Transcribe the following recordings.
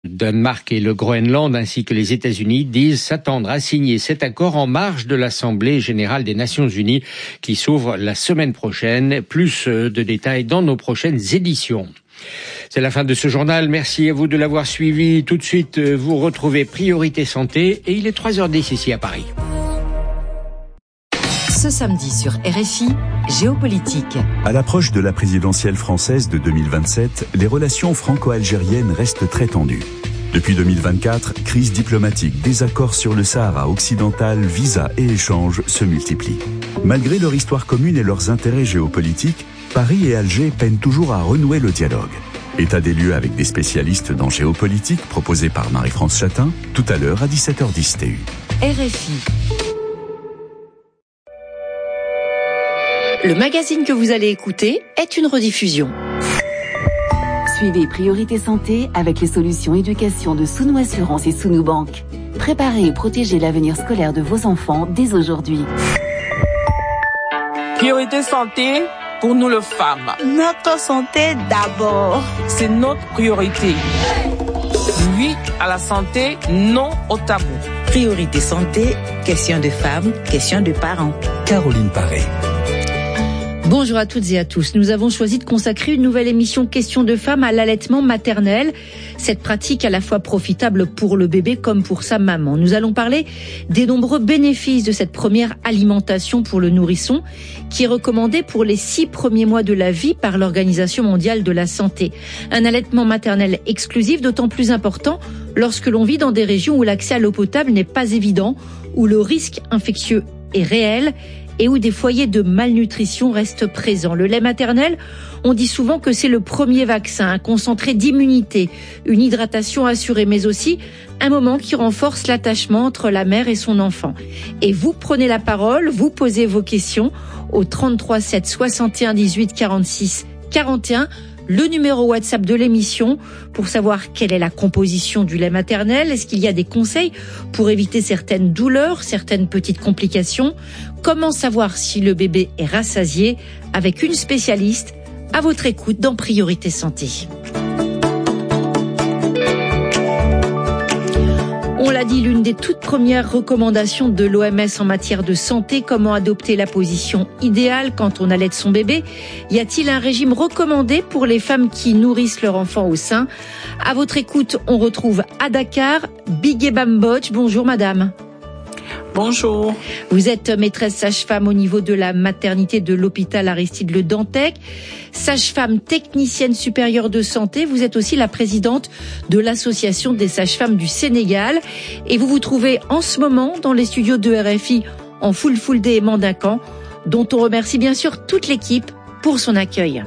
Danemark et le Groenland ainsi que les États-Unis disent s'attendre à signer cet accord en marge de l'Assemblée générale des Nations unies qui s'ouvre la semaine prochaine. Plus de détails dans nos prochaines éditions. C'est la fin de ce journal. Merci à vous de l'avoir suivi. Tout de suite, vous retrouvez Priorité Santé et il est 3h10 ici à Paris. Ce samedi sur RFI, Géopolitique. À l'approche de la présidentielle française de 2027, les relations franco-algériennes restent très tendues. Depuis 2024, crise diplomatique, désaccords sur le Sahara occidental, visas et échanges se multiplient. Malgré leur histoire commune et leurs intérêts géopolitiques, Paris et Alger peinent toujours à renouer le dialogue. État des lieux avec des spécialistes dans géopolitique proposé par Marie-France Chatin, tout à l'heure à 17h10 TU. RFI. Le magazine que vous allez écouter est une rediffusion. Suivez Priorité Santé avec les solutions éducation de Sounou Assurance et Sounou Banque. Préparez et protégez l'avenir scolaire de vos enfants dès aujourd'hui. Priorité Santé, pour nous les femmes. Notre santé d'abord. C'est notre priorité. Oui à la santé, non au tabou. Priorité Santé, question de femmes, question de parents. Caroline Paré. Bonjour à toutes et à tous. Nous avons choisi de consacrer une nouvelle émission Questions de femmes à l'allaitement maternel. Cette pratique à la fois profitable pour le bébé comme pour sa maman. Nous allons parler des nombreux bénéfices de cette première alimentation pour le nourrisson qui est recommandée pour les 6 premiers mois de la vie par l'Organisation mondiale de la santé. Un allaitement maternel exclusif d'autant plus important lorsque l'on vit dans des régions où l'accès à l'eau potable n'est pas évident, où le risque infectieux est réel et où des foyers de malnutrition restent présents. Le lait maternel, on dit souvent que c'est le premier vaccin, un concentré d'immunité, une hydratation assurée, mais aussi un moment qui renforce l'attachement entre la mère et son enfant. Et vous prenez la parole, vous posez vos questions au 33 7 61 18 46 41, le numéro WhatsApp de l'émission pour savoir quelle est la composition du lait maternel. Est-ce qu'il y a des conseils pour éviter certaines douleurs, certaines petites complications? Comment savoir si le bébé est rassasié? Avec une spécialiste à votre écoute dans Priorité Santé. On l'a dit, l'une des toutes premières recommandations de l'OMS en matière de santé, comment adopter la position idéale quand on allaite son bébé. Y a-t-il un régime recommandé pour les femmes qui nourrissent leur enfant au sein? À votre écoute, on retrouve à Dakar, Bigué Mbodj. Bonjour madame. Bonjour. Vous êtes maîtresse sage-femme au niveau de la maternité de l'hôpital Aristide Le Dantec, sage-femme technicienne supérieure de santé. Vous êtes aussi la présidente de l'association des sages-femmes du Sénégal et vous vous trouvez en ce moment dans les studios de RFI en full day et Mandacan, dont on remercie bien sûr toute l'équipe pour son accueil.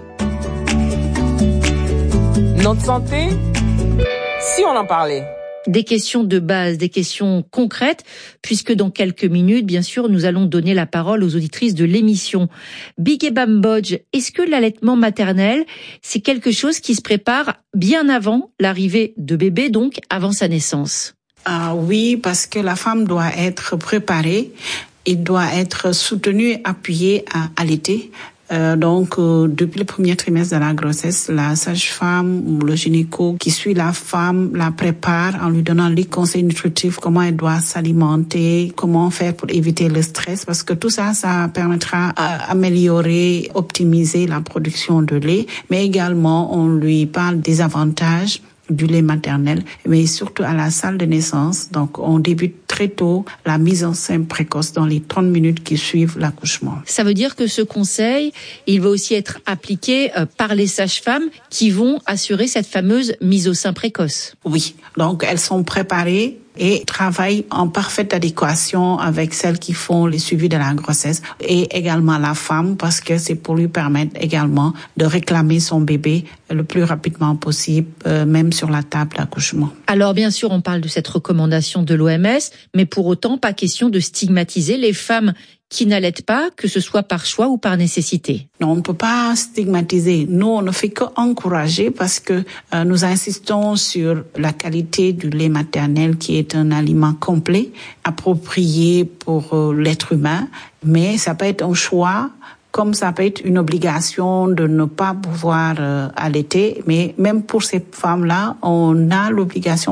Notre santé, si on en parlait. Des questions de base, des questions concrètes, puisque dans quelques minutes, bien sûr, nous allons donner la parole aux auditrices de l'émission. Bigué Mbodj, est-ce que l'allaitement maternel, c'est quelque chose qui se prépare bien avant l'arrivée de bébé, donc avant sa naissance? Oui, parce que la femme doit être préparée, et doit être soutenue, appuyée à allaiter. Depuis le premier trimestre de la grossesse, la sage-femme ou le gynéco qui suit la femme la prépare en lui donnant les conseils nutritifs, comment elle doit s'alimenter, comment faire pour éviter le stress, parce que tout ça, ça permettra d'améliorer, optimiser la production de lait, mais également on lui parle des avantages du lait maternel, mais surtout à la salle de naissance. Donc, on débute très tôt la mise en sein précoce dans les 30 minutes qui suivent l'accouchement. Ça veut dire que ce conseil, il va aussi être appliqué par les sages-femmes qui vont assurer cette fameuse mise au sein précoce. Oui. Donc, elles sont préparées et travaillent en parfaite adéquation avec celles qui font le suivi de la grossesse et également la femme, parce que c'est pour lui permettre également de réclamer son bébé le plus rapidement possible, même sur la table d'accouchement. Alors bien sûr, on parle de cette recommandation de l'OMS, mais pour autant, pas question de stigmatiser les femmes qui n'allaitent pas, que ce soit par choix ou par nécessité. Non, on ne peut pas stigmatiser. Nous, on ne fait qu'encourager parce que nous insistons sur la qualité du lait maternel qui est un aliment complet, approprié pour l'être humain, mais ça peut être un choix comme ça peut être une obligation de ne pas pouvoir allaiter, mais même pour ces femmes-là, on a l'obligation